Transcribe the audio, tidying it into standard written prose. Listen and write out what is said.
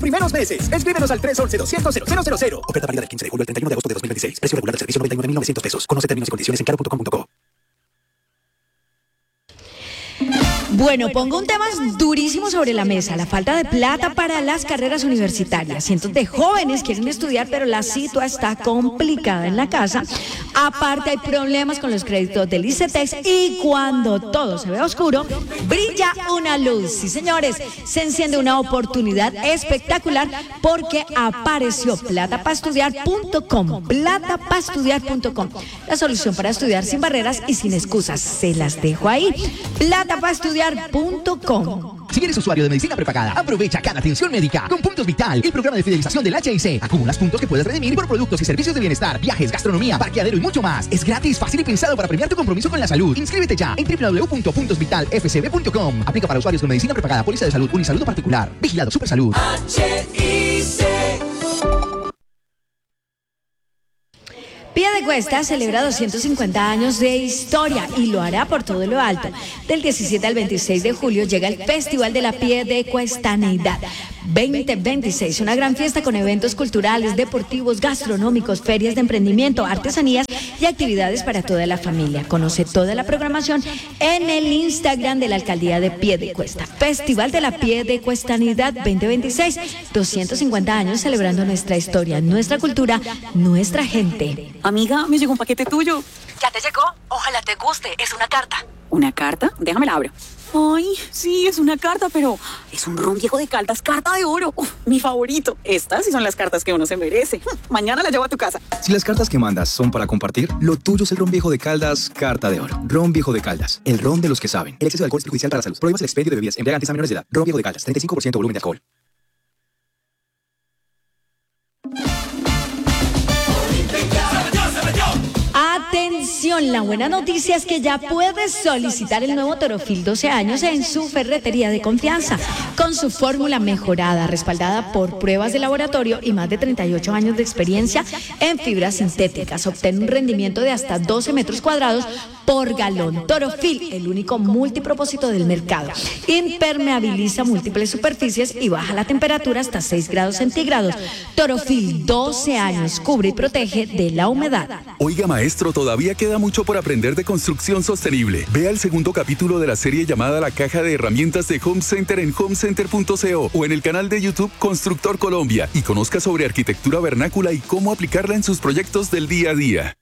primeros meses. Escríbenos al 311-200-0000. Oferta válida del 15 de julio al 31 de agosto de 2026. Precio regular del servicio 99.900 pesos. Conoce términos y condiciones en claro.com.co. Bueno, pongo un tema durísimo sobre la mesa, la falta de plata para las carreras universitarias. Cientos de jóvenes quieren estudiar, pero la situación está complicada en la casa. Aparte, hay problemas con los créditos del ICETEX y cuando todo se ve oscuro, brilla una luz. Sí, señores, se enciende una oportunidad espectacular porque apareció platapaestudiar.com, platapaestudiar.com, la solución para estudiar sin barreras y sin excusas. Se las dejo ahí, platapaestudiar.com. Si eres usuario de medicina prepagada, aprovecha cada atención médica con Puntos Vital, el programa de fidelización del HIC. Acumulas puntos que puedes redimir por productos y servicios de bienestar, viajes, gastronomía, parqueadero y mucho más. Es gratis, fácil y pensado para premiar tu compromiso con la salud. Inscríbete ya en www.puntosvitalfcb.com. Aplica para usuarios con medicina prepagada, póliza de salud, Unisalud particular. Vigilado Supersalud. HIC. Piedecuesta celebra 250 años de historia y lo hará por todo lo alto. Del 17 al 26 de julio llega el Festival de la Piedecuestaneidad 2026, una gran fiesta con eventos culturales, deportivos, gastronómicos, ferias de emprendimiento, artesanías y actividades para toda la familia. Conoce toda la programación en el Instagram de la Alcaldía de Piedecuesta. Festival de la Piedecuestaneidad 2026, 250 años celebrando nuestra historia, nuestra cultura, nuestra gente. Amiga, me llegó un paquete tuyo. ¿Ya te llegó? Ojalá te guste. Es una carta. ¿Una carta? Déjame la abro. Ay, sí, es una carta, pero es un ron viejo de Caldas, carta de oro. Uf, mi favorito. Estas sí son las cartas que uno se merece. Mañana la llevo a tu casa. Si las cartas que mandas son para compartir, lo tuyo es el ron viejo de Caldas, carta de oro. Ron viejo de Caldas, el ron de los que saben. El exceso de alcohol es perjudicial para la salud. Prohíbas el expendio de bebidas embriagantes a menores de edad. Ron viejo de Caldas, 35% volumen de alcohol. Atención, la buena noticia es que ya puedes solicitar el nuevo Torofil 12 años en su ferretería de confianza, con su fórmula mejorada, respaldada por pruebas de laboratorio y más de 38 años de experiencia en fibras sintéticas. Obtén un rendimiento de hasta 12 metros cuadrados por galón. Torofil, el único multipropósito del mercado. Impermeabiliza múltiples superficies y baja la temperatura hasta 6 grados centígrados. Torofil, 12 años, cubre y protege de la humedad. Oiga, maestro, todavía queda mucho por aprender de construcción sostenible. Vea el segundo capítulo de la serie llamada La Caja de Herramientas de Home Center en homecenter.co o en el canal de YouTube Constructor Colombia y conozca sobre arquitectura vernácula y cómo aplicarla en sus proyectos del día a día.